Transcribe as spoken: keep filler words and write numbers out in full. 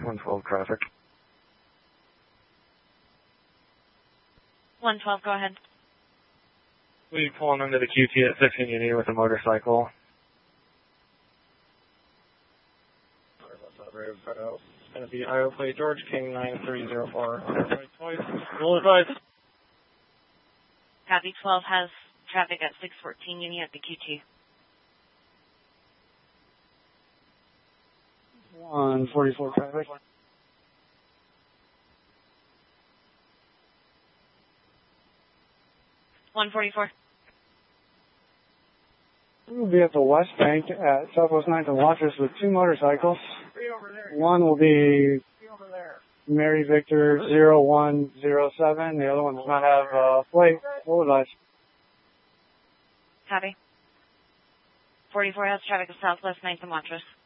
one twelve traffic. one twelve, go ahead. We pulling into the Q T at fifteen Union with a motorcycle. Sorry about that, road cut out. It's going to be Iowa plate George King nine three zero four. Twice. Roll advice. Copy, twelve has traffic at six fourteen Union at the Q T. one forty-four traffic. one forty-four. We will be at the West Bank at Southwest ninth and Watchers with two motorcycles. One will be Mary Victor zero one zero seven. The other one does not have a plate. Roll advice. Copy. forty-four has traffic at Southwest ninth and Watchers.